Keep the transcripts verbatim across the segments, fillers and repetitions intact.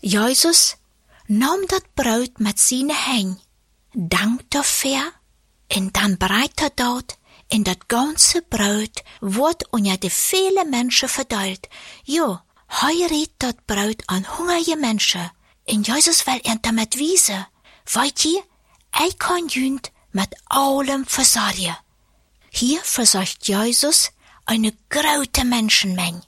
Jezus nam dat brood met zijn hand, dankt dafür, en dan breitet er dat, en dat ganze brood wordt onder de vele mensen verdeelt. Jo, hij redt dat brood aan hungrige mensen, en Jezus wil er damit wiesen. Weet je, hij kan junt mit allem versorgen. Hier versorgt Jesus eine große Menschenmenge.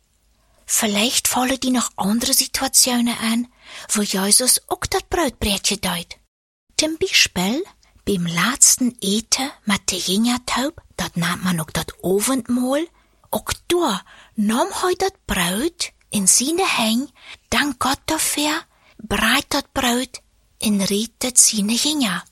Vielleicht fallen die noch andere Situationen an, wo Jesus auch das Brotbretje deut. Zum Beispiel beim letzten Eten mit der Jüngertaub, das nennt man auch das Abendmahl, auch da nahm er das Brot in seine Hände, dank Gott dafür, breit das Brot und redet seine Jünger.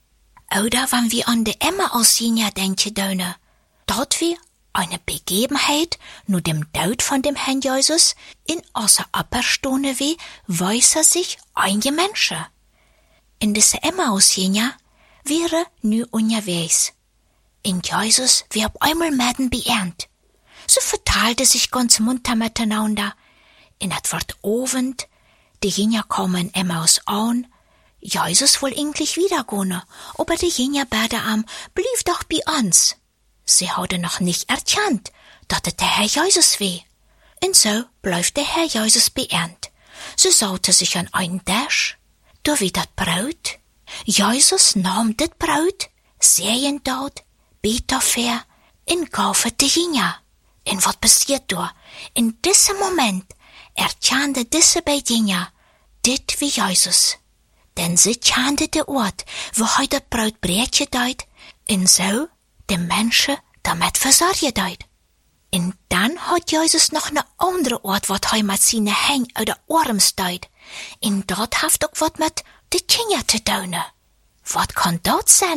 Oder wenn wir an die Emmaus-Jünger denken dürfen, dort wir eine Begebenheit nur dem Tod von dem Herrn Jesus in außer Apperstunde wie weiß er sich einige Menschen. In diese Emmaus-Jünger wäre nu unterwegs. In Jesus wir auf einmal Mäden beernt. Sie verteilte sich ganz munter miteinander. In het wird Abend, die Jünger kommen Emmaus an. Jesus will eigentlich wiedergehen, aber die Jünger beten am, blieb doch bei uns. Sie hadden noch nicht erkannt, dass es der Herr Jesus war. Und so bleibt der Herr Jesus beernt. Sie saute sich an einen Tisch, da wie das Brot. Jesus nahm das Brot, sehen dort, bet dafür, und gaf es die Jünger. Und was passiert da? In diesem Moment erkannte diese beiden Jünger, dit wie Jesus. Denn sie kannte den Ort, wo er das Brotbretje deut, und so den Menschen damit versorgen deut. Und dann hat Jesus noch einen anderen Ort, wo er mit seinen Händen oder Armen deut. Und dort hat auch was mit den Kindern zu tun. Was kann dort sein?